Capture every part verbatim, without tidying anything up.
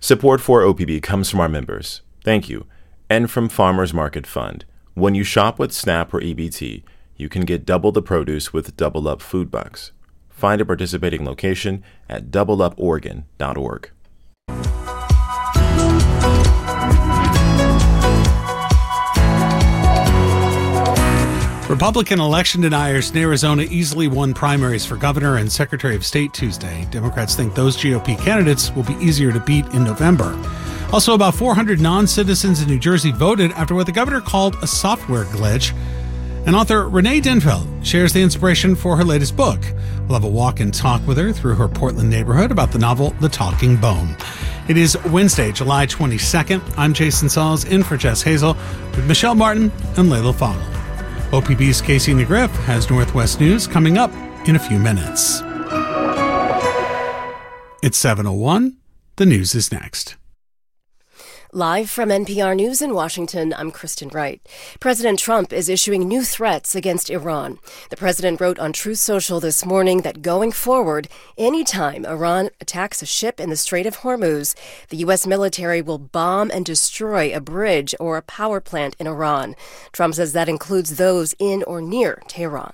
Support for O P B comes from our members. Thank you. And from Farmers Market Fund. When you shop with SNAP or E B T, you can get double the produce with Double Up Food Bucks. Find a participating location at double up oregon dot org. Republican election deniers in Arizona easily won primaries for governor and Secretary of State Tuesday. Democrats think those G O P candidates will be easier to beat in November. Also, about four hundred non-citizens in New Jersey voted after what the governor called a software glitch. And author Renee Denfeld shares the inspiration for her latest book. We'll have a walk and talk with her through her Portland neighborhood about the novel The Talking Bone. It is Wednesday, July twenty-second. I'm Jason Sauls, in for Jess Hazel, with Michelle Martin and Layla Fagel. O P B's Casey McGriff has Northwest News coming up in a few minutes. It's seven oh one. The news is next. Live from N P R News in Washington, I'm Kristen Wright. President Trump is issuing new threats against Iran. The president wrote on Truth Social this morning that going forward, anytime Iran attacks a ship in the Strait of Hormuz, the U S military will bomb and destroy a bridge or a power plant in Iran. Trump says that includes those in or near Tehran.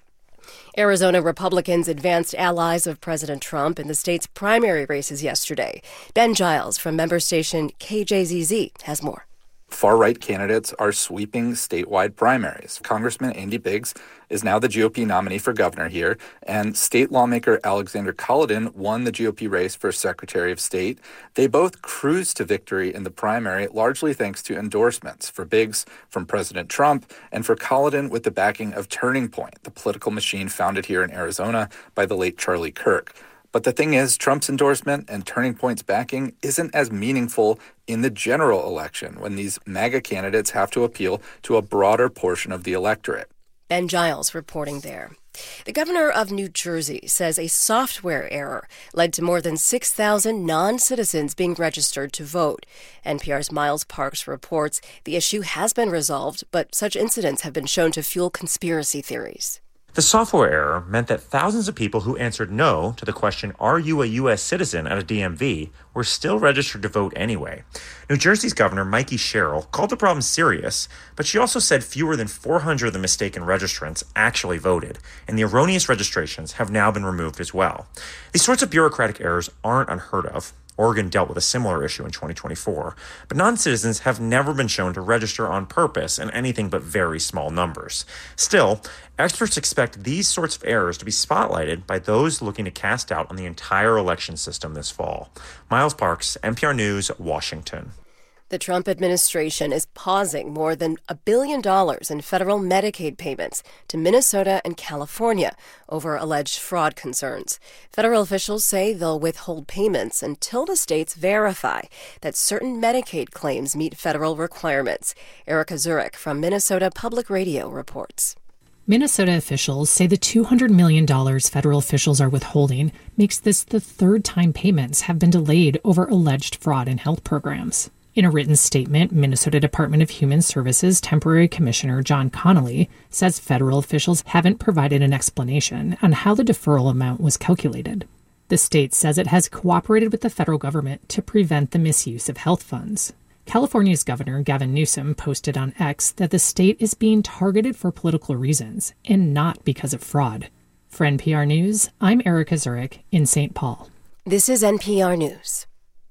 Arizona Republicans advanced allies of President Trump in the state's primary races yesterday. Ben Giles from member station K J Z Z has more. Far-right candidates are sweeping statewide primaries. Congressman Andy Biggs is now the G O P nominee for governor here, and state lawmaker Alexander Cullodon won the G O P race for Secretary of State. They both cruised to victory in the primary, largely thanks to endorsements, for Biggs from President Trump, and for Cullodon with the backing of Turning Point, the political machine founded here in Arizona by the late Charlie Kirk. But the thing is, Trump's endorsement and Turning Point's backing isn't as meaningful in the general election when these MAGA candidates have to appeal to a broader portion of the electorate. Ben Giles reporting there. The governor of New Jersey says a software error led to more than six thousand non-citizens being registered to vote. N P R's Miles Parks reports the issue has been resolved, but such incidents have been shown to fuel conspiracy theories. The software error meant that thousands of people who answered no to the question, "Are you a U S citizen?" at a D M V were still registered to vote anyway. New Jersey's Governor Mikey Sherrill called the problem serious, but she also said fewer than four hundred of the mistaken registrants actually voted, and the erroneous registrations have now been removed as well. These sorts of bureaucratic errors aren't unheard of. Oregon dealt with a similar issue in twenty twenty-four, but non-citizens have never been shown to register on purpose in anything but very small numbers. Still, experts expect these sorts of errors to be spotlighted by those looking to cast doubt on the entire election system this fall. Miles Parks, N P R News, Washington. The Trump administration is pausing more than a billion dollars in federal Medicaid payments to Minnesota and California over alleged fraud concerns. Federal officials say they'll withhold payments until the states verify that certain Medicaid claims meet federal requirements. Erica Zurek from Minnesota Public Radio reports. Minnesota officials say the two hundred million dollars federal officials are withholding makes this the third time payments have been delayed over alleged fraud in health programs. In a written statement, Minnesota Department of Human Services Temporary Commissioner John Connolly says federal officials haven't provided an explanation on how the deferral amount was calculated. The state says it has cooperated with the federal government to prevent the misuse of health funds. California's Governor Gavin Newsom posted on X that the state is being targeted for political reasons and not because of fraud. For N P R News, I'm Erica Zurek in Saint Paul. This is N P R News.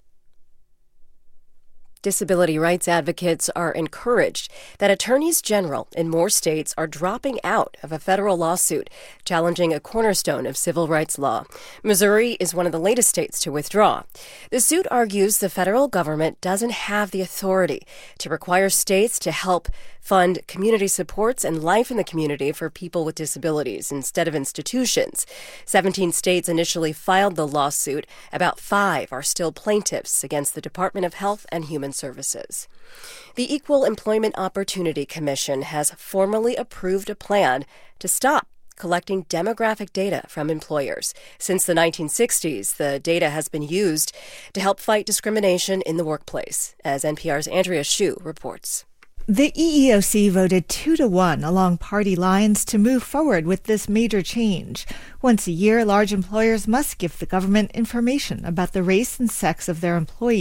Disability rights advocates are encouraged that attorneys general in more states are dropping out of a federal lawsuit challenging a cornerstone of civil rights law. Missouri is one of the latest states to withdraw. The suit argues the federal government doesn't have the authority to require states to help fund community supports and life in the community for people with disabilities instead of institutions. Seventeen states initially filed the lawsuit. About five are still plaintiffs against the Department of Health and Human Services. The Equal Employment Opportunity Commission has formally approved a plan to stop collecting demographic data from employers. Since the nineteen sixties, the data has been used to help fight discrimination in the workplace, as N P R's Andrea Hsu reports. The E E O C voted two to one along party lines to move forward with this major change. Once a year, large employers must give the government information about the race and sex of their employees.